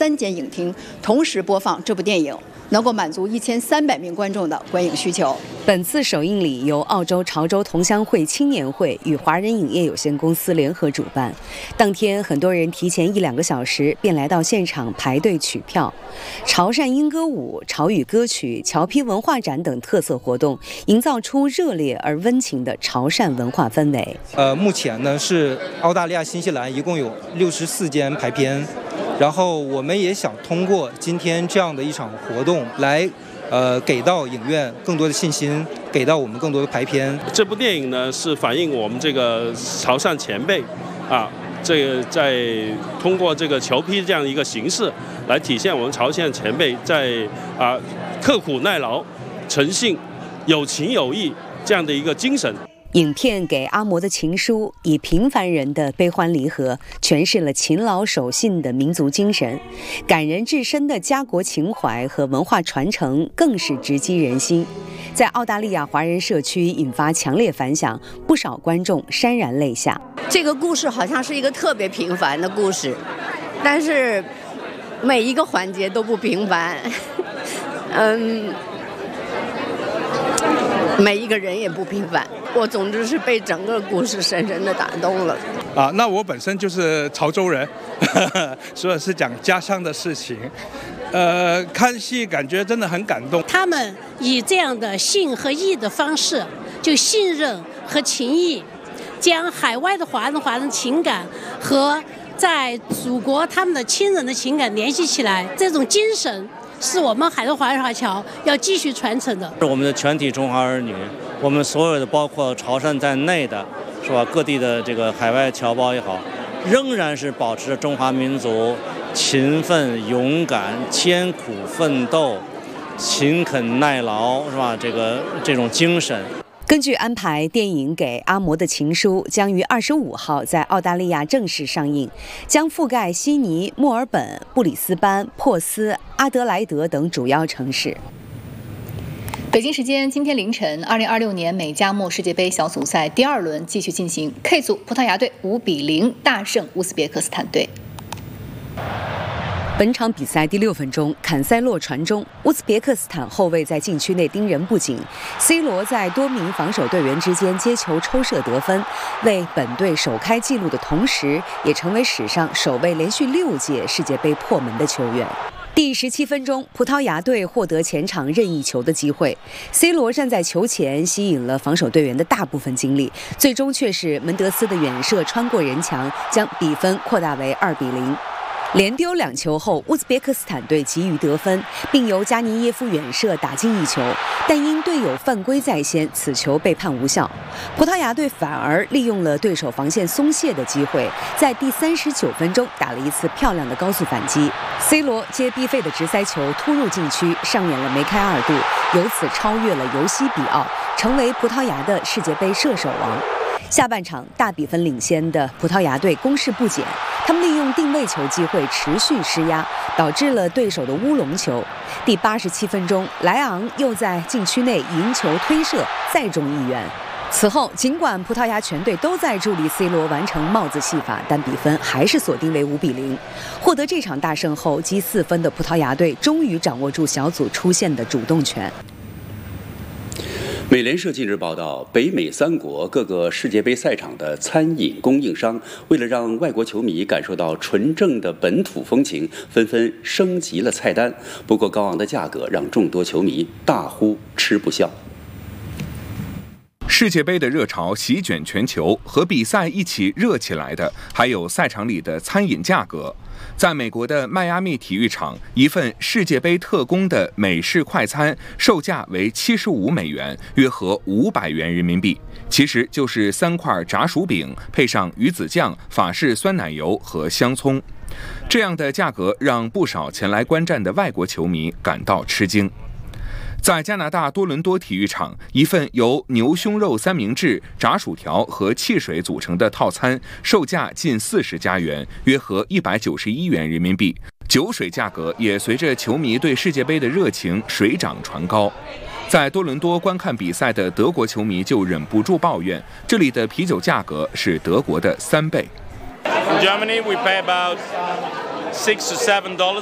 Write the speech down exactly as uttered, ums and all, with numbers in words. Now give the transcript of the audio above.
三间影厅同时播放这部电影，能够满足一千三百名观众的观影需求。 本次首映礼由澳洲潮州同乡会青年会与华人影业有限公司联合主办。当天，很多人提前一两个小时便来到现场排队取票。潮汕莺歌舞、潮语歌曲、侨批文化展等特色活动，营造出热烈而温情的潮汕文化氛围。 呃，目前呢是澳大利亚、新西兰一共有六十四间排片，然后我们也想通过今天这样的一场活动来。呃，给到影院更多的信心，给到我们更多的排片。 这部电影呢，是反映我们这个潮汕前辈，啊，这个在通过这个侨批这样一个形式，来体现我们潮汕前辈在啊刻苦耐劳、诚信、有情有义这样的一个精神。 影片给阿嬷的情书，以平凡人的悲欢离合，诠释了勤劳守信的民族精神，感人至深的家国情怀和文化传承更是直击人心，在澳大利亚华人社区引发强烈反响，不少观众潸然泪下。 这个故事好像是一个特别平凡的故事，但是每一个环节都不平凡，嗯。每一个人也不平凡，我总之是被整个故事深深的打动了。 啊，那我本身就是潮州人，呵呵，所以是讲家乡的事情。呃，看戏感觉真的很感动。 他们以这样的信和义的方式，就信任和情谊，将海外的华人华人情感和在祖国他们的亲人的情感联系起来，这种精神。是我们海外华人华侨要继续传承的。 是我们的全体中华儿女，我们所有的包括潮汕在内的，是吧？各地的这个海外侨胞也好，仍然是保持着中华民族勤奋、勇敢、艰苦奋斗、勤恳耐劳，是吧？这个这种精神。 根据安排，电影《给阿嬷的情书》将于二十五号在澳大利亚正式上映，将覆盖悉尼、墨尔本、布里斯班、珀斯、阿德莱德等主要城市。 北京时间今天凌晨，二零二六年美加墨世界杯小组赛第二轮继续进行 ，K 组葡萄牙队五比零大胜乌兹别克斯坦队。 本场比赛第六分钟，坎塞洛传中，乌兹别克斯坦后卫在禁区内盯人不紧 ，C 罗在多名防守队员之间接球抽射得分，为本队首开纪录的同时，也成为史上首位连续六届世界杯破门的球员。第十七分钟，葡萄牙队获得前场任意球的机会 ，C 罗站在球前吸引了防守队员的大部分精力，最终却是门德斯的远射穿过人墙，将比分扩大为二比零。连丢两球后，乌兹别克斯坦队急于得分，并由加尼耶夫远射打进一球，但因队友犯规在先，此球被判无效。葡萄牙队反而利用了对手防线松懈的机会，在第三十九分钟打了一次漂亮的高速反击 ，C 罗接毕费的直塞球突入禁区，上演了梅开二度，由此超越了尤西比奥，成为葡萄牙的世界杯射手王。下半场大比分领先的葡萄牙队攻势不减，他们利用定位球机会持续施压，导致了对手的乌龙球。第八十七分钟，莱昂又在禁区内迎球推射，再中一元。此后，尽管葡萄牙全队都在助力 C 罗完成帽子戏法，但比分还是锁定为五比零。获得这场大胜后，积四分的葡萄牙队终于掌握住小组出线的主动权。 美联社近日报道，北美三国各个世界杯赛场的餐饮供应商，为了让外国球迷感受到纯正的本土风情，纷纷升级了菜单。不过，高昂的价格让众多球迷大呼吃不消。 世界杯的热潮席卷全球，和比赛一起热起来的，还有赛场里的餐饮价格。在美国的迈阿密体育场，一份世界杯特供的美式快餐售价为七十五美元，约合五百元人民币。其实就是三块炸薯饼，配上鱼子酱、法式酸奶油和香葱。这样的价格让不少前来观战的外国球迷感到吃惊。在加拿大多伦多体育场，一份由牛胸肉三明治、炸薯条和汽水组成的套餐，售价近四十加元，约合一百九十一元人民币。酒水价格也随着球迷对世界杯的热情水涨船高。在多伦多观看比赛的德国球迷就忍不住抱怨，这里的啤酒价格是德国的三倍。 In Germany, we pay about six to seven dollars